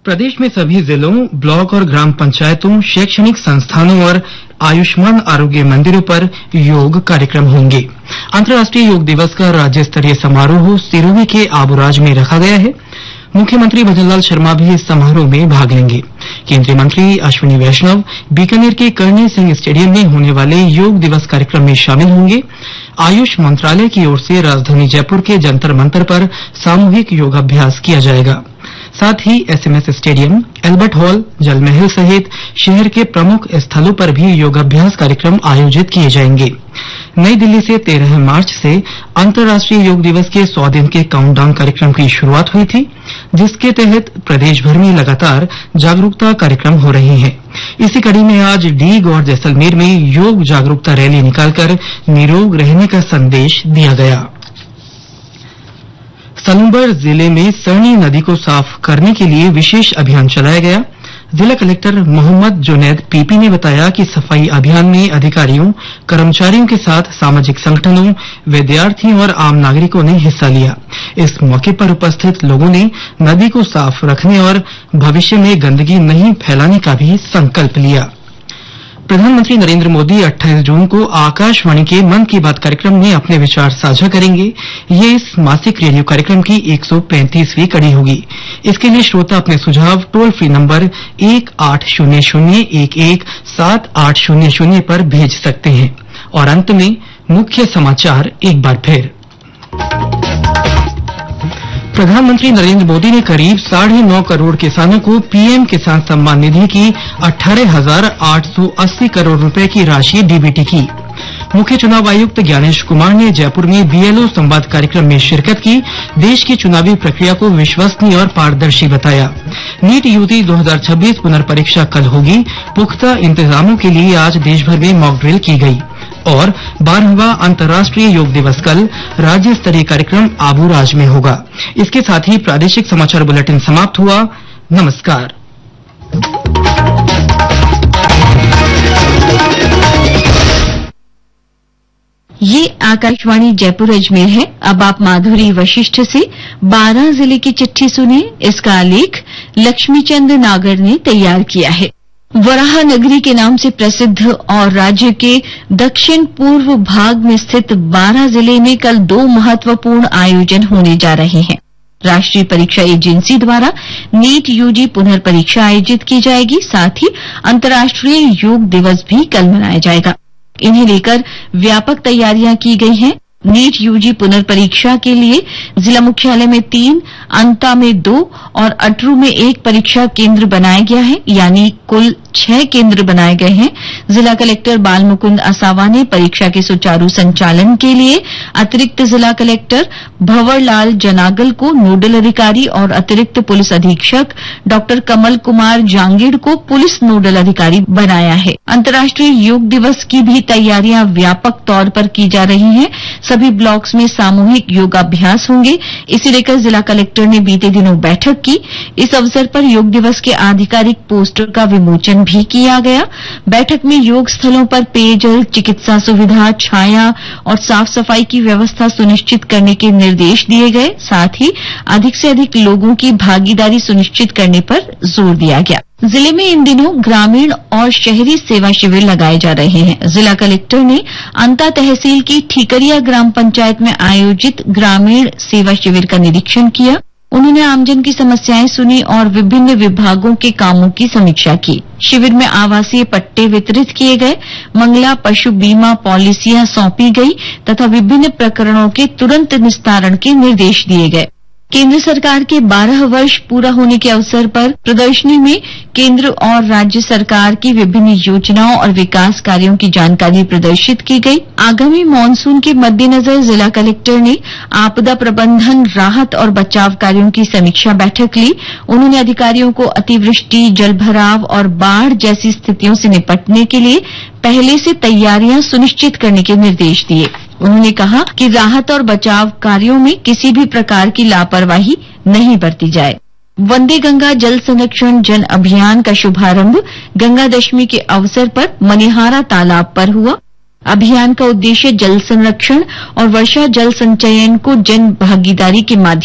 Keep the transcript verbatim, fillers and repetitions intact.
प्रदेश में सभी जिलों, ब्लॉक और ग्राम पंचायतों, शैक्षणिक संस्थानों और आयुष्मान आरोग्य मंदिरों पर योग कार्यक्रम होंगे। अंतर्राष्ट्रीय योग दिवस का राज्य स्तरीय समारोह सिरोही के आबुराज में रखा गया है। मुख्यमंत्री भजनलाल शर्मा भी इस समारोह में भाग लेंगे। केंद्रीय मंत्री अश्विनी वैष्णव बीकानेर के करणी सिंह स्टेडियम में होने वाले योग दिवस कार्यक्रम में शामिल होंगे। आयुष मंत्रालय की ओर से राजधानी जयपुर के जंतर मंतर पर सामूहिक योगाभ्यास किया जाएगा। साथ ही एसएमएस स्टेडियम, एल्बर्ट हॉल, जल महल सहित शहर के प्रमुख स्थलों पर भी योगाभ्यास कार्यक्रम आयोजित किए जाएंगे। नई दिल्ली से तेरह मार्च से अंतर्राष्ट्रीय योग दिवस के सौ दिन के काउंटडाउन कार्यक्रम की शुरुआत हुई थी, जिसके तहत प्रदेश भर में लगातार जागरूकता कार्यक्रम हो रहे हैं। इसी कड़ी में आज डीग और जैसलमेर में योग जागरूकता रैली निकालकर निरोग रहने का संदेश दिया गया। सलूंबर जिले में सरनी नदी को साफ करने के लिए विशेष अभियान चलाया गया। जिला कलेक्टर मोहम्मद जुनैद पीपी ने बताया कि सफाई अभियान में अधिकारियों, कर्मचारियों के साथ सामाजिक संगठनों, विद्यार्थियों और आम नागरिकों ने हिस्सा लिया। इस मौके पर उपस्थित लोगों ने नदी को साफ रखने और भविष्य में गंदगी नहीं फैलाने का भी संकल्प लिया। प्रधानमंत्री नरेंद्र मोदी अट्ठाईस जून को आकाशवाणी के मन की बात कार्यक्रम में अपने विचार साझा करेंगे। ये इस मासिक रेडियो कार्यक्रम की एक सौ पैंतीसवीं कड़ी होगी। इसके लिए श्रोता अपने सुझाव टोल फ्री नंबर एक आठ शून्य शून्य एक एक सात आठ शून्य शून्य पर भेज सकते हैं। और अंत में मुख्य समाचार एक बार फिर। प्रधानमंत्री नरेंद्र मोदी ने करीब साढ़े नौ करोड़ किसानों को पीएम किसान सम्मान निधि की अठारह हजार आठ सौ अस्सी करोड़ रुपए की राशि डीबीटी की। मुख्य चुनाव आयुक्त ज्ञानेश कुमार ने जयपुर में बीएलओ संवाद कार्यक्रम में शिरकत की। देश की चुनावी प्रक्रिया को विश्वसनीय और पारदर्शी बताया। नीट यूजी दो हजार छब्बीस पुनर्परीक्षा कल होगी। पुख्ता इंतजामों के लिए आज देशभर में मॉक ड्रिल की गई। और बारहवां अंतर्राष्ट्रीय योग दिवस कल राज्य स्तरीय कार्यक्रम आबूराज में होगा। इसके साथ ही प्रादेशिक समाचार बुलेटिन समाप्त हुआ। नमस्कार। ये आकाशवाणी जयपुर अजमेर है। अब आप माधुरी वशिष्ठ से बारां जिले की चिट्ठी सुनिए। इसका आलेख लक्ष्मीचंद नागर ने तैयार किया है। वराह नगरी के नाम से प्रसिद्ध और राज्य के दक्षिण पूर्व भाग में स्थित बारां जिले में कल दो महत्वपूर्ण आयोजन होने जा रहे हैं। राष्ट्रीय परीक्षा एजेंसी द्वारा नीट यूजी पुनर्परीक्षा आयोजित की जाएगी। साथ ही अंतर्राष्ट्रीय योग दिवस भी कल मनाया जाएगा। इन्हें लेकर व्यापक तैयारियां की गई हैं। नीट यूजी पुनर्परीक्षा के लिए जिला मुख्यालय में तीन, अंता में दो और अटरू में एक परीक्षा केंद्र बनाया गया है, यानी कुल छह केंद्र बनाए गए हैं। जिला कलेक्टर बाल मुकुंद असावा ने परीक्षा के सुचारू संचालन के लिए अतिरिक्त जिला कलेक्टर भंवर लाल जनागल को नोडल अधिकारी और अतिरिक्त पुलिस अधीक्षक डॉक्टर कमल कुमार जांगिड़ को पुलिस नोडल अधिकारी बनाया है। अंतर्राष्ट्रीय योग दिवस की भी तैयारियां व्यापक तौर पर की जा रही हैं। सभी ब्लॉक्स में सामूहिक योगाभ्यास होंगे। इसे लेकर जिला कलेक्टर ने बीते दिनों बैठक की। इस अवसर पर योग दिवस के आधिकारिक पोस्टर का विमोचन भी किया गया। बैठक में योग स्थलों पर पेयजल, चिकित्सा सुविधा, छाया और साफ सफाई की व्यवस्था सुनिश्चित करने के निर्देश दिए गए। साथ ही अधिक से अधिक लोगों की भागीदारी सुनिश्चित करने पर जोर दिया गया। जिले में इन दिनों ग्रामीण और शहरी सेवा शिविर लगाए जा रहे हैं। जिला कलेक्टर ने अंता तहसील की ठीकरिया ग्राम पंचायत में आयोजित ग्रामीण सेवा शिविर का निरीक्षण किया। उन्होंने आमजन की समस्याएं सुनी और विभिन्न विभागों के कामों की समीक्षा की। शिविर में आवासीय पट्टे वितरित किए गए, मंगला पशु बीमा पॉलिसियां सौंपी गई तथा विभिन्न प्रकरणों के तुरंत निस्तारण के निर्देश दिए गए। केंद्र सरकार के बारह वर्ष पूरा होने के अवसर पर प्रदर्शनी में केंद्र और राज्य सरकार की विभिन्न योजनाओं और विकास कार्यों की जानकारी प्रदर्शित की गई। आगामी मानसून के मद्देनजर जिला कलेक्टर ने आपदा प्रबंधन, राहत और बचाव कार्यों की समीक्षा बैठक ली। उन्होंने अधिकारियों को अतिवृष्टि, जलभराव और बाढ़ जैसी स्थितियों से निपटने के लिए पहले से तैयारियां सुनिश्चित करने के निर्देश दिए। उन्होंने कहा कि राहत और बचाव कार्यों में किसी भी प्रकार की लापरवाही नहीं बरती जाए। वंदे गंगा जल संरक्षण जन अभियान का शुभारंभ गंगा दशमी के अवसर पर मनिहारा तालाब पर हुआ। अभियान का उद्देश्य जल संरक्षण और वर्षा जल संचयन को जन भागीदारी के माध्यम